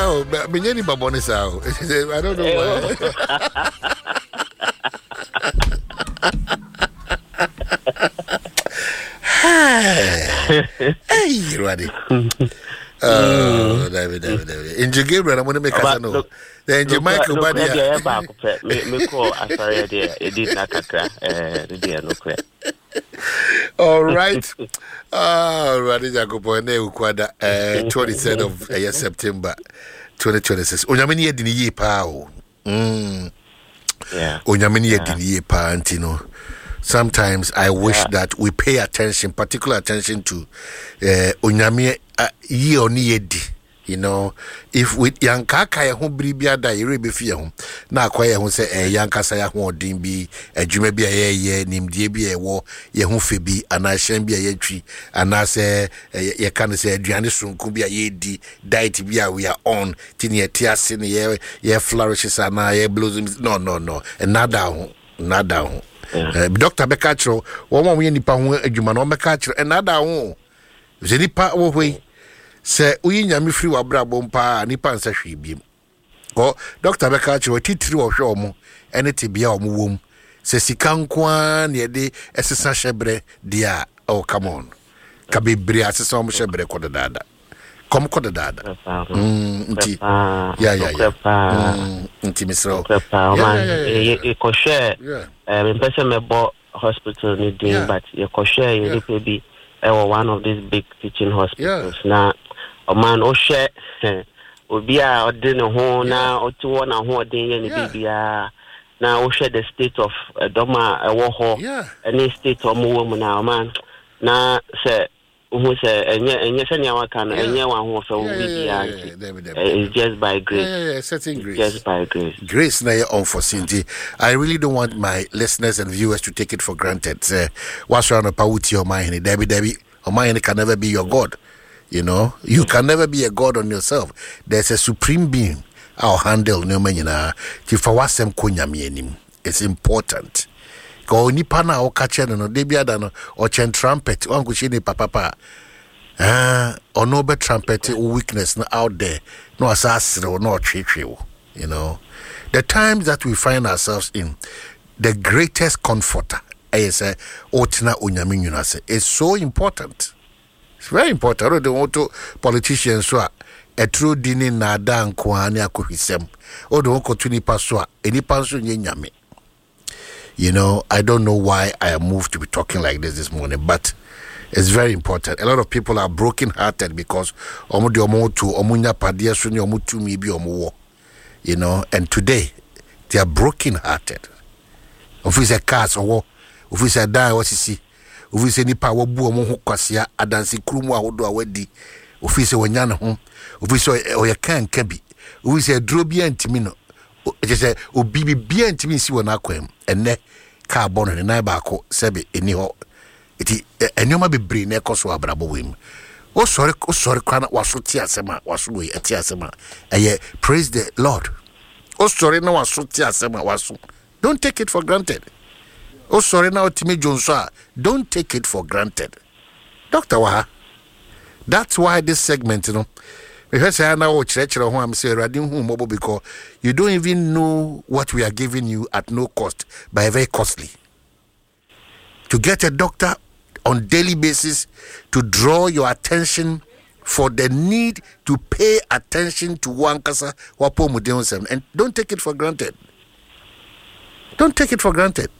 oh, Minyani Babonisao. I don't know why. Hey, ready? Oh, David. In Gabriel, I'm going to make us know. Then Jamaica, me call Asaria there. It did not crack. All right. Radi Jacopone, Uquada, 23rd of September 2026. Onyamini Edini Ye Pao. Yeah. Onyamini Edini Ye Pa, Antino. Sometimes I wish that we pay attention, particular attention to Onyami Ye Oni Edi. You know, if with Yankaka ya hon bribia da yere be fie ho na akwaya ho se Yankasa ya ho odin bi adwuma bi ye nimdie bi wo ye ho fe bi ana hyen bi ye twi ana se ye kan se aduane sonko bi ye di diet bi we are on tin ye tiase ne ye flourishes ana ye blossoms no and nada ho Dr. Bekachro wo mo ye nipa ho adwuma no Bekachro and nada ho ze nipa wo hoi se uyi nyame firi wabrabo mpa nipa nsa hwebiem ko Dr. Bekachi we titiri wo hwe omo ene tibia omo wom se sika nkoa ne de esesa hyebre dia oh come on ka bebre asesa omo hyebre kodada nti nti misro e ko share me pese me bo hospital ni din but e ko share e pe bi one of these big teaching hospitals na o man o share obi a odin ho na o ti wona ho odin ye ni bibia na o share the state of doma ewo ho any state o mo wo na o man na se who say enye se nya waka na enye wa ho so bibia it's just by grace certain grace just by grace na unforeseen. I really don't want my listeners and viewers to take it for granted. What's around pauti o mind Debbie o mind can never be your god. You know, you can never be a god on yourself. There's a supreme being. I'll handle no menina. Tifawasem kunyami enim. It's important. Go nipa na o kache no debia da no o chen trumpet o anguchi ni papa. Or no be trumpet weakness no out there. No asasre no twe. You know, the times that we find ourselves in, the greatest comforter is otina unyami nyunase. It's so important. It's very important. I don't want to politicians so a true dini na dan kwani akohisem. O don't go to nipa so any panso nyame. You know, I don't know why I am moved to be talking like this morning, but it's very important. A lot of people are broken hearted because omunya padia suni omutu mibi omuwo. You know, and today they are broken hearted. Officer cars or officer die what you see. Officer nipa wabu omo ho kwasia adansi krumu ahodo awadi. Officer wanyana ho. Officer oyekan kabi. Officer drobi antimi no. Just obibi bi antimi si wona akwam. Enne car bono ne na ba ko sebe eni ho. Iti enyoma bebre na ekoso abrabo wem. O sorry kana waso ti asema waso we ati asema. Praise the Lord. O sorry na waso ti asema waso. Don't take it for granted. Oh, sorry now, Timmy Johnson. Don't take it for granted. Dr. Waha. That's why this segment, you know, because I now church or I'm saying, because you don't even know what we are giving you at no cost, but very costly. To get a doctor on daily basis to draw your attention for the need to pay attention to Wankasa Wapo Mudeonsem. And don't take it for granted. Don't take it for granted.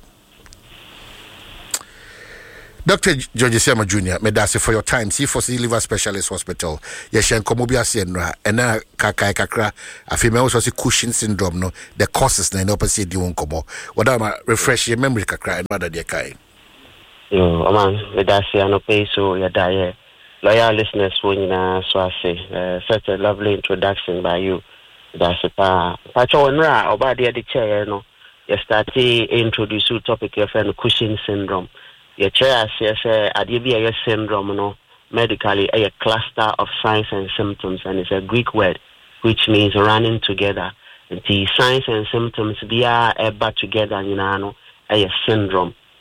Dr. George Sema Jr., medase for your time. C4C Liver Specialist Hospital. Yeshen komobia senra. Ena kakai kakra. Afime also see Cushing syndrome. No, the causes na inopasi di wonkomo. Wadama refresh your memory kakra and mother dear kai. Yo, man, medase anope so yadaye. Loyal listeners, wonyina so I say. Such a lovely introduction by you. That's a pacho onra oba dia di chair no. You start introduce you topic of Cushing syndrome. Your chair says Adibia syndrome, no, medically a cluster of signs and symptoms, and it's a Greek word which means running together. And the signs and symptoms be a together, you know, a syndrome.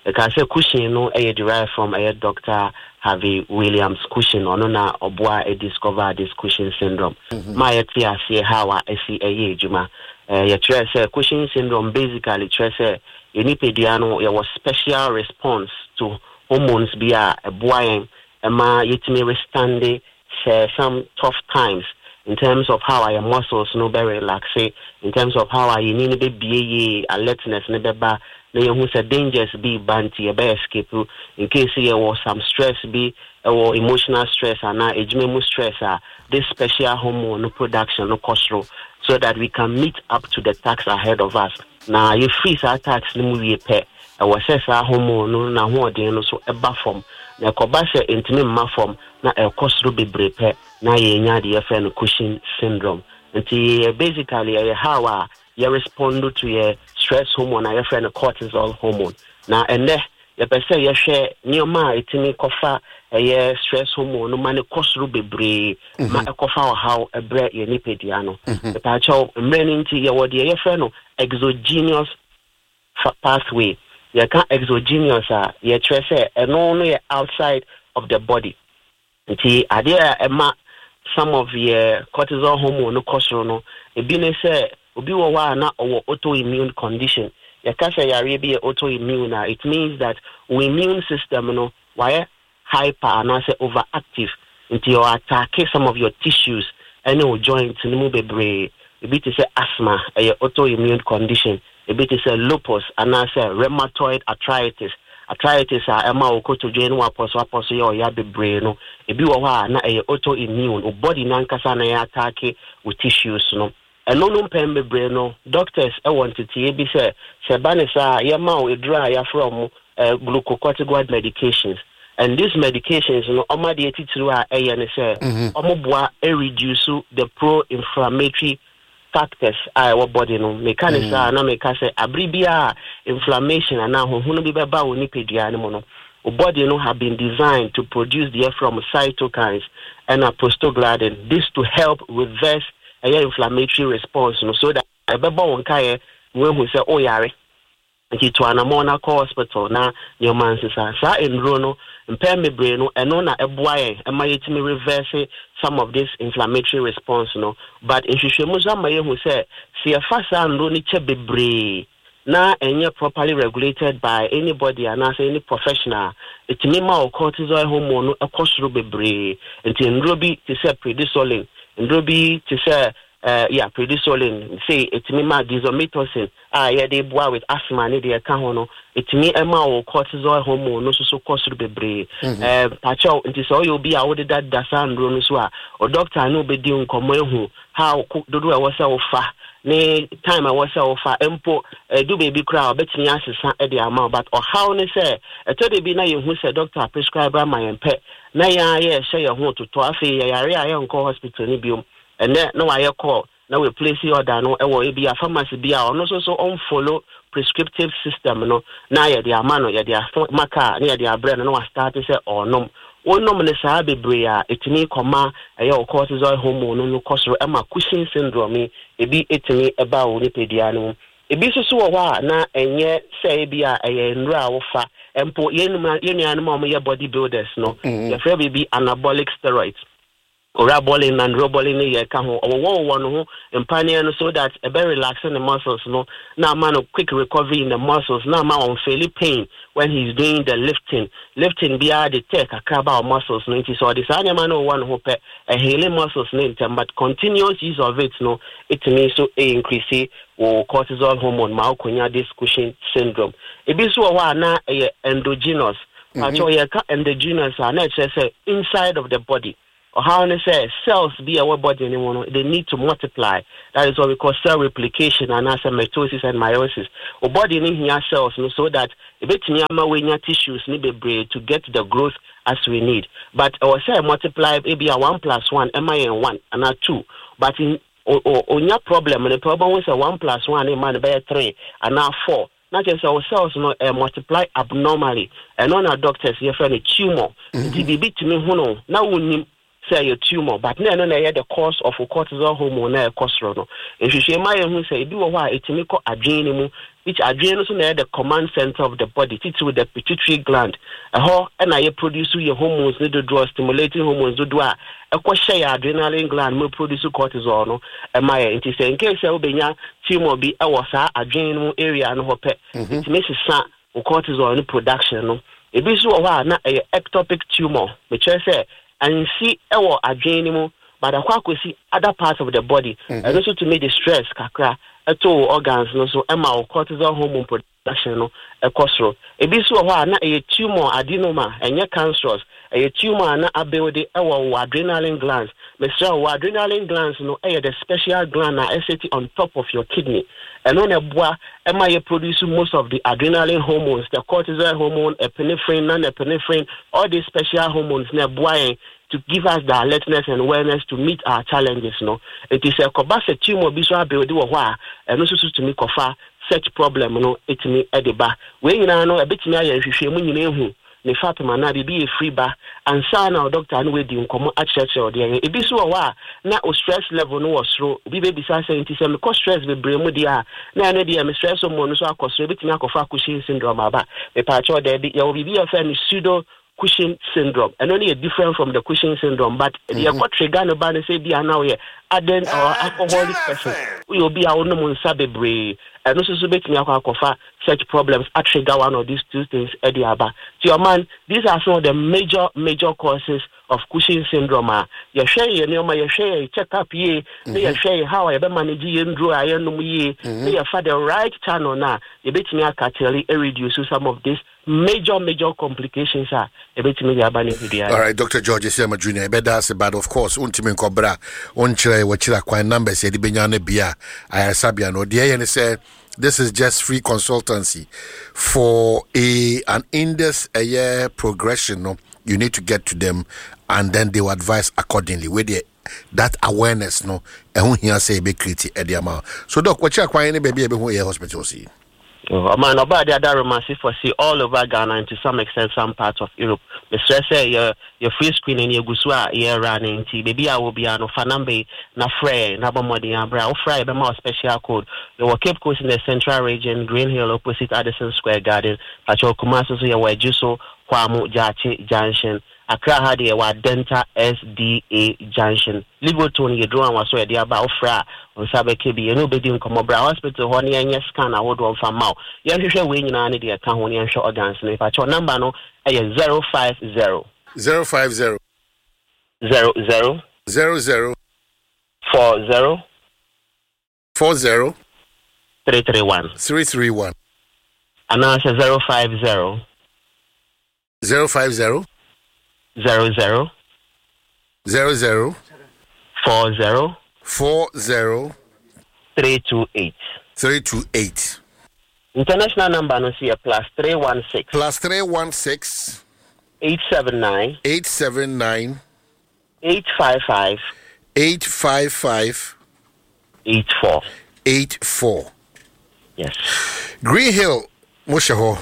can say Cushing no derived from Dr. Harvey Williams Cushing or no na obwa discover this Cushing syndrome. My tia say how I see a juma. Say Cushing syndrome basically say Unipediano was special response to hormones via a boy ma yetimi withstand some tough times in terms of how our muscles no be relaxed, in terms of how I need to be alertness ne beba na you say dangers be banty be escape in case there was some stress be or emotional stress and na ejmemu stress this special hormone production no control so that we can meet up to the tasks ahead of us. Now you freeze our tasks no we pay our sesa hormone no na ho den no so eba form na kobase intimi ma form na e kosro bebre pe na ye nya de yefe no Cushing syndrome. Nti basically how you respond to your stress hormone na yefe no cortisol hormone. Na ene ye pe say ye hwe nioma itimi kofa stress hormone no mane kosro bebre ma ekofa how ebre ye nipedia no. But acho mreni nti ye wode ye yefe no exogenous pathway. You can't exogenous you say no outside of the body. Until some of the cortisol hormone no cortisol no say obi wa na or autoimmune condition. You can say you be autoimmune. It means that our immune system no why hyper and say overactive until you attack some of your tissues and your joints and move be say asthma a autoimmune condition. A bit is a lupus and I say rheumatoid arthritis. Arthritis Emma will go to join waposo or yabe brain. A be na a autoimmune or body nankasa na attack with tissues no. And no pembe brain doctors I wanted to be say Sebanisa yama we dry from glucocorticoid medications. And these medications no omadiati through say omobwa reduce the pro-inflammatory factors our body no mechanics na make say abribia inflammation and now hunu bi beba woni pedua ne mo no body no have been designed to produce the from cytokines and prostaglandin this to help reverse inflammatory response no so that beba won kai we hu say o yare nti to anamona hospital na your man sa enro no mpeme brain no eno na eboaye emayetimi reverse some of this inflammatory response no but nhwehwemu za maye hu say se yefasa nro ni che bebre na enye properly regulated by anybody and any professional it mean cortisol hormone no ekosoro bebre nti nro bi ti say prednisolone nro bi ti say prednisolone say it mean dexamethasone they boa with asthma ne de ka ho no it mean cortisol hormone no so kosoro bebre pacho nti so you be a would that dasandro no so a doctor no be di nkomo ehu how dodo e wose ofa ne time I was ofa empo do baby cry betimi asesa e de ama but or how ne say to de bi na ye hu say doctor prescribe my empe na ya share your ho to afi ya yare aye nko hospital ni biom and then no I call now we place your order no e be a pharmacy be a no so on follow prescriptive system no na ya de amano ya de maka na ya de brand no start say or no onom ne saa bebre a etimi koma cortisol hormone no kosoro ema Cushing syndrome ebi etimi eba wo ni pedia no ebi so wo hwa na enye say bia nra wo fa empo yenu ma mo body builders no ya fe bi anabolic steroids Orabolin and robolin ye ka ho one ho empania no so that a very relaxing the muscles no now man of quick recovery in the muscles now man on fairly pain when he's doing the lifting bia the take akaba muscles no it so this man no one hope a healing muscles no but continuous use of it no it means so increase or cortisol hormone ma konya this Cushing syndrome e bi so wa na endogenous endogenous na say inside of the body. Or how they say cells be our body anymore, they need to multiply. That is what we call cell replication and also mitosis and meiosis. Our body need here cells so that a bit near tissues need be brain to get the growth as we need. But our cell multiply maybe a 1 + 1, MIN1 and not 2. But in your problem, the problem is a 1 + 1, it might be 3 and now 4. Not just our cells multiply abnormally. And on our doctors, you find a tumor. The baby to me, now we say your tumor, but no the cause of cortisol hormone na cortisol. And she my who say do why it make adrenaline, which adrenaline na the command center of the body, it's with the pituitary gland. And I produce your hormones need to draw stimulating hormones do a question adrenaline gland will produce cortisol no. And my it is in case you be tumor be a was adrenaline area no hope it makes cortisol production no. It be so na a ectopic tumor, which I say and see our adrenaline, but I see other parts of the body, and also to make the stress kakra to organs no so our cortisol hormone production no a cortisol. It be so na a tumor adenoma and your cancerous a tumor na ability our adrenaline glands. Mr. Adrenaline glands no the special gland na sit on top of your kidney. And on a bois, you produce most of the adrenaline hormones, the cortisol hormone, epinephrine, non-epinephrine, all these special hormones na bois to give us the alertness and awareness to meet our challenges. No, it is a cobasa tumor visual build and also to make such problem. No, it's me at the bar. When you know a bit me, I ne Fatima na be a free bar and sana doctor and wedding come at church or there. It be so na o stress level no was low. Be baby saying cause stress be brain dia. Na no dia me stress so mo no so akosoro bit me akofa Cushing syndrome aba. Me pacho there be your be a friend pseudo Cushing syndrome and only a different from the Cushing syndrome, but the got trigger no ban say be now here aden or alcoholic person we will be our no sabe brain. And also so bet me akofa such problems at trigger one of these two things at the aba. To your man, these are some of the major causes of Cushing syndrome. You share you share check up ye, you share how I be manage and draw I know ye, you for the right channel now. You bet me reduce some of these major complications are a bit me the all right, Dr. George Isiama Jr. I bet that's about of course untimin cobra on wachira kwa numbers yedi benyane bia ayasabia no de and say this is just free consultancy for an index a year progression. No, you need to get to them and then they will advise accordingly with that awareness. No, and who here say be creative at the amount. So doc, what you any baby who your hospital see? Man, about the other massive for see all over Ghana and to some extent some parts of Europe. Mr. Say your free screening your guswa year running tea. Baby I will be an fanambe na frey na bomodi abra fry be more special code. Your Cape Coast in the central region, Green Hill opposite Addison Square Garden, Pacho Kumaso so your Juso, Kwamu Jachi Junction. Accra had a Denta SDA Junction. Legal Tony, you draw and was already about Fra on Sabe KB. And nobody in Comobra Hospital, Honey and yes, can I would one from Mao. You have to show when you know any account when you show organs. And if I your number, no, 050 00 00 40 331 and now it's 050 00 40 328 International number no see a +316 879 855 84. Yes. Green Hill Mushaho.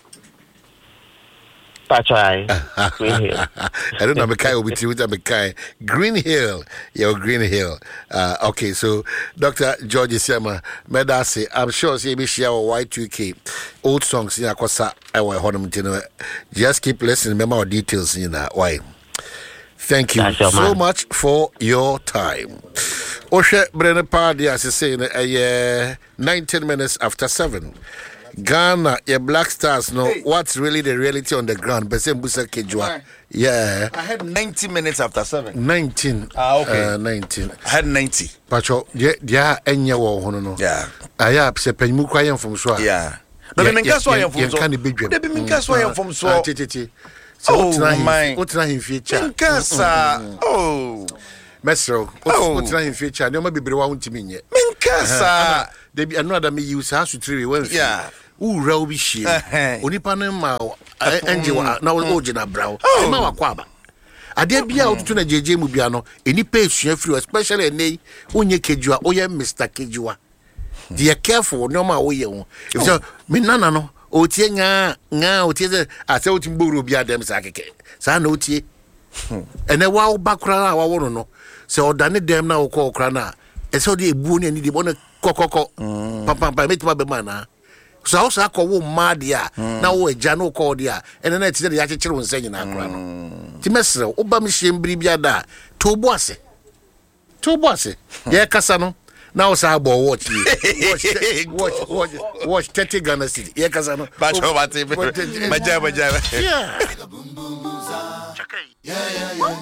Patrai. Green Hill. I don't know Mekai will be with Mekai. Green Hill. Green Hill. Okay, so Dr. George Isiama Medase, I'm sure CB share Y2K old songs in Akosa just keep listening, remember our details in why. Thank you so much for your time. Oshe Brenner Party, as I say, 19 minutes after 7. Ghana, your Black Stars know what's really the reality on the ground. Yeah. I had 90 minutes after 7. 19. Okay. 19. I had 90. Pacho, yeah, enya wo hono no. Yeah. Aya se penmu kwa yam from so. Yeah. No, the minka so yam from so. The minka so yam from so. Titi. Oh my. Otra him feature. Minka sa. Oh. Mesro, otra him feature. No ma bibire wa untimi nye. Minka sa. They be another me use house to 3 when. Yeah. Who raw be she? Onipa no ma enje na wo gina braw. E ma wakwaba. Ade bia otutu na jeje mu bia no enipa esua free especially enei onye kejua oye Mr. Kejua. They are careful no ma wo ye ho. If so me nana no otie nga otie se ase otimburu bia dem sa keke. Sa na otie And then wow background wa wono no. Se odane dem na wo ko okra na. E se odi ebu ni di bona kokoko. Pam metima be mana. So how sa ko wo mad ya na wo eja no ko dia. And then it ya chekere won sanya na akra no. Ti mesre oba me hyembri bia da to bo ase. Ye kasa no. Now say about watch 30 Ghana city. Yeah, cause I know. Yeah.